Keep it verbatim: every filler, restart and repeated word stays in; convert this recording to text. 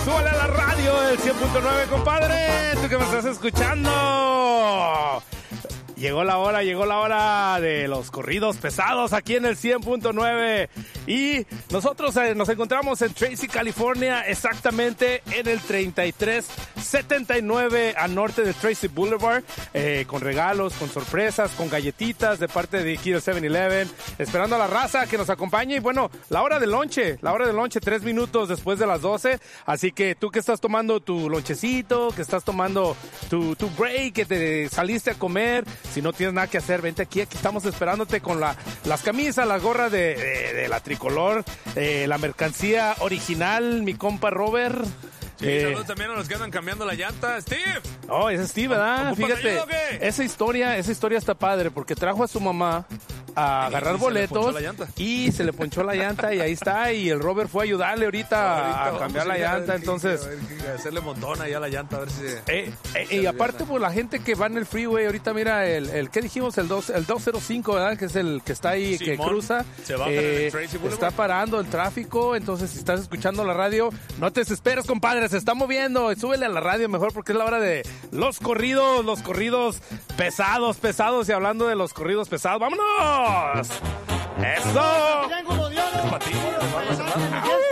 súbale a la radio, el cien punto nueve, compadre. Tú que me estás escuchando. Llegó la hora, llegó la hora de los corridos pesados aquí en el cien punto nueve. Y nosotros eh, nos encontramos en Tracy, California, exactamente en el treinta y tres setenta y nueve al norte de Tracy Boulevard, eh, con regalos, con sorpresas, con galletitas de parte de aquí del seven eleven, esperando a la raza que nos acompañe. Y bueno, la hora del lonche, la hora del lonche, tres minutos después de las doce. Así que tú que estás tomando tu lonchecito, que estás tomando tu, tu break, que te saliste a comer, si no tienes nada que hacer, vente aquí, aquí estamos esperándote con la, las camisas, las gorras de, de, de la tricolor, eh, la mercancía original, mi compa Robert. Sí, eh, saludos también a los que andan cambiando la llanta. ¡Steve! Oh, ese es Steve, ¿verdad? Fíjate, ayuda, o qué? esa historia, esa historia está padre porque trajo a su mamá a agarrar y boletos se le ponchó la llanta. y se le ponchó la llanta y ahí está, y el Robert fue a ayudarle ahorita, ahorita a cambiar la llanta, entonces a hacerle montón ahí a la llanta a ver si se, eh, eh, y aparte por la gente que va en el freeway ahorita, mira el, el ¿qué dijimos? El, dos, el doscientos cinco, ¿verdad? Que es el que está ahí, Simón, que cruza, se baja eh, en el Tracy Boulevard. Está parando el tráfico, entonces si estás escuchando la radio, no te desesperes, compadre, se está moviendo, súbele a la radio mejor porque es la hora de los corridos, los corridos pesados, pesados, y hablando de los corridos pesados, ¡vámonos! ¡Eso! es para ti, ¿no?